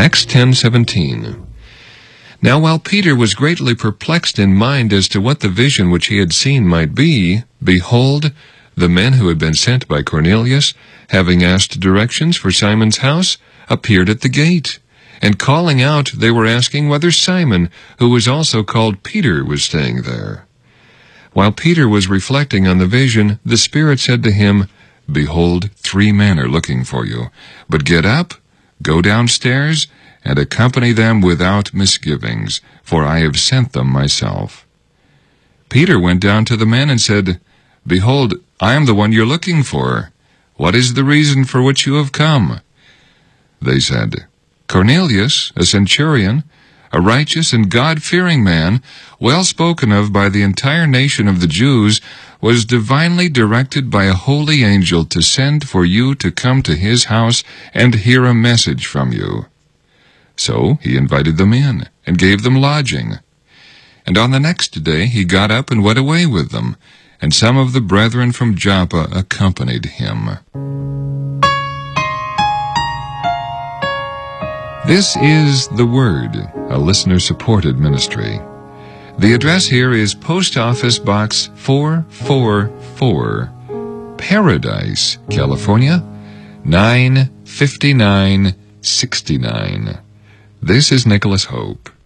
Acts 10:17. Now while Peter was greatly perplexed in mind as to what the vision which he had seen might be, behold, the men who had been sent by Cornelius, having asked directions for Simon's house, appeared at the gate. And calling out, they were asking whether Simon, who was also called Peter, was staying there. While Peter was reflecting on the vision, the Spirit said to him, Behold, 3 men are looking for you. But get up, go downstairs, and accompany them without misgivings, for I have sent them myself. Peter went down to the men and said, Behold, I am the one you're looking for. What is the reason for which you have come? They said, Cornelius, a centurion, a righteous and God-fearing man, well spoken of by the entire nation of the Jews, was divinely directed by a holy angel to send for you to come to his house and hear a message from you. So he invited them in and gave them lodging. And on the next day he got up and went away with them, and some of the brethren from Joppa accompanied him. This is The Word, a listener-supported ministry. The address here is Post Office Box 444, Paradise, California, 95969. This is Nicholas Hope.